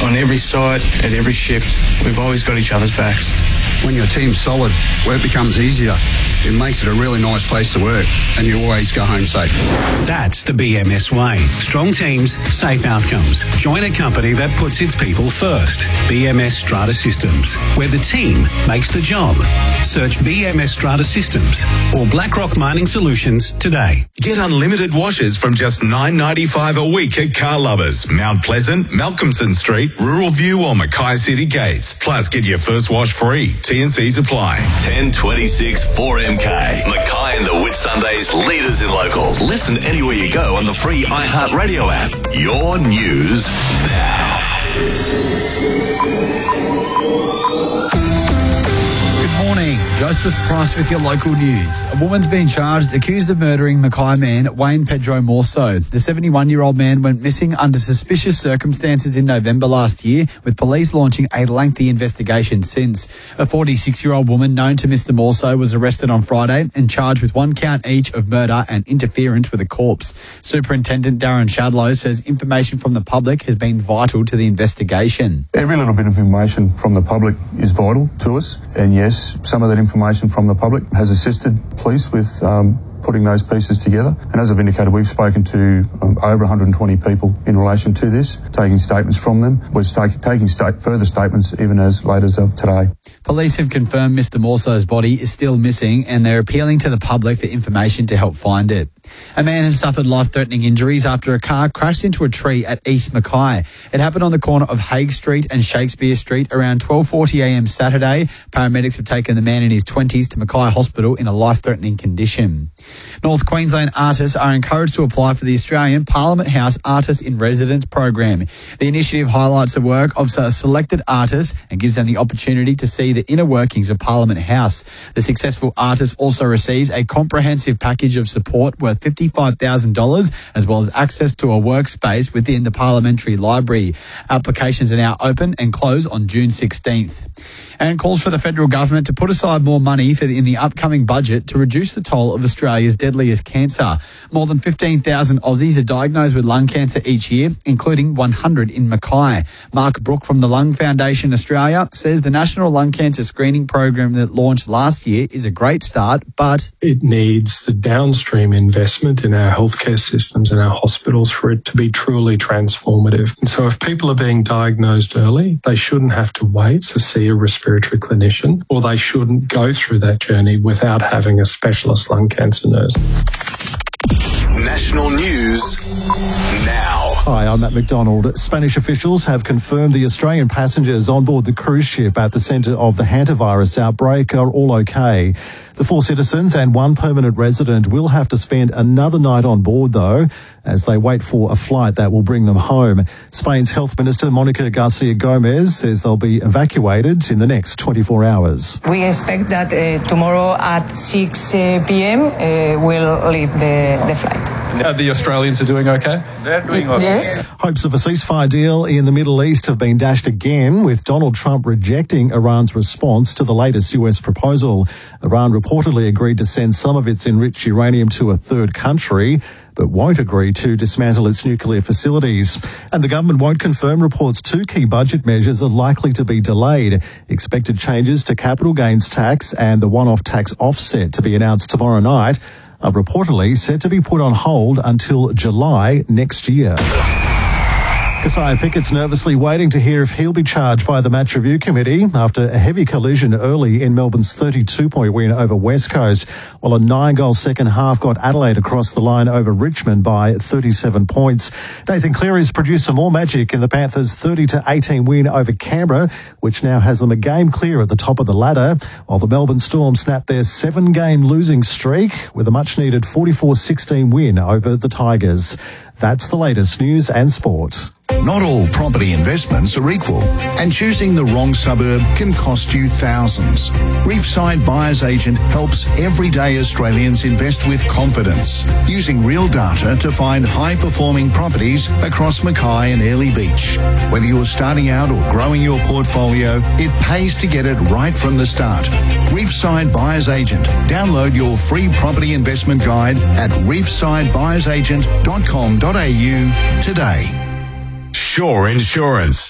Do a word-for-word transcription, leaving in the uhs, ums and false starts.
On every site, at every shift, we've always got each other's backs. When your team's solid, work becomes easier. It makes it a really nice place to work, and you always go home safe. That's the B M S way. Strong teams, safe outcomes. Join a company that puts its people first. B M S Strata Systems, where the team makes the job. Search B M S Strata Systems or BlackRock Mining Solutions today. Get unlimited washes from just nine dollars ninety-five a week at Car Lovers, Mount Pleasant, Malcolmson Street, Rural View or Mackay City Gates. Plus, get your first wash free. T and C's apply. ten twenty-six four M K. Mackay and the Whitsundays, leaders in local. Listen anywhere you go on the free iHeartRadio app. Your news now. Good morning. Joseph Price with your local news. A woman's been charged accused of murdering Mackay man Wayne Pedro Morso. The seventy-one-year-old man went missing under suspicious circumstances in November last year, with police launching a lengthy investigation since. A forty-six-year-old woman known to Mister Morso was arrested on Friday and charged with one count each of murder and interference with a corpse. Superintendent Darren Shadlow says information from the public has been vital to the investigation. Every little bit of information from the public is vital to us, and yes, some of that information from the public has assisted police with um, putting those pieces together. And as I've indicated, we've spoken to um, over one hundred twenty people in relation to this, taking statements from them. We're st- taking sta- further statements even as late as of today. Police have confirmed Mister Morso's body is still missing, and they're appealing to the public for information to help find it. A man has suffered life-threatening injuries after a car crashed into a tree at East Mackay. It happened on the corner of Hague Street and Shakespeare Street around twelve forty a m Saturday. Paramedics have taken the man in his twenties to Mackay Hospital in a life-threatening condition. North Queensland artists are encouraged to apply for the Australian Parliament House Artist in Residence program. The initiative highlights the work of selected artists and gives them the opportunity to see the inner workings of Parliament House. The successful artist also receives a comprehensive package of support worth fifty-five thousand dollars, as well as access to a workspace within the Parliamentary Library. Applications are now open and close on June sixteenth. And calls for the federal government to put aside more money for the, in the upcoming budget to reduce the toll of Australia's deadliest cancer. More than fifteen thousand Aussies are diagnosed with lung cancer each year, including one hundred in Mackay. Mark Brook from the Lung Foundation Australia says the National Lung Cancer Screening Program that launched last year is a great start, but it needs the downstream investment in our healthcare systems and our hospitals for it to be truly transformative. And so if people are being diagnosed early, they shouldn't have to wait to see a respiratory clinician, or they shouldn't go through that journey without having a specialist lung cancer nurse. National news now. Hi, I'm Matt McDonald. Spanish officials have confirmed the Australian passengers on board the cruise ship at the centre of the hantavirus outbreak are all okay. The four citizens and one permanent resident will have to spend another night on board, though, as they wait for a flight that will bring them home. Spain's Health Minister, Monica Garcia Gomez, says they'll be evacuated in the next twenty-four hours. We expect that uh, tomorrow at six p m uh, we'll leave the, the flight. Uh, the Australians are doing okay? They're doing okay. Yes. Hopes of a ceasefire deal in the Middle East have been dashed again, with Donald Trump rejecting Iran's response to the latest U S proposal. Iran reportedly agreed to send some of its enriched uranium to a third country, but won't agree to dismantle its nuclear facilities. And the government won't confirm reports two key budget measures are likely to be delayed. Expected changes to capital gains tax and the one-off tax offset to be announced tomorrow night are reportedly set to be put on hold until July next year. Keziah Pickett's nervously waiting to hear if he'll be charged by the Match Review Committee after a heavy collision early in Melbourne's thirty-two point win over West Coast, while a nine-goal second half got Adelaide across the line over Richmond by thirty-seven points. Nathan Cleary's produced some more magic in the Panthers' thirty to eighteen win over Canberra, which now has them a game clear at the top of the ladder, while the Melbourne Storm snapped their seven-game losing streak with a much-needed forty-four sixteen win over the Tigers. That's the latest news and sport. Not all property investments are equal, and choosing the wrong suburb can cost you thousands. Reefside Buyers Agent helps everyday Australians invest with confidence, using real data to find high-performing properties across Mackay and Airlie Beach. Whether you're starting out or growing your portfolio, it pays to get it right from the start. Reefside Buyers Agent. Download your free property investment guide at reefside buyers agent dot com dot a u today. Shore Insurance.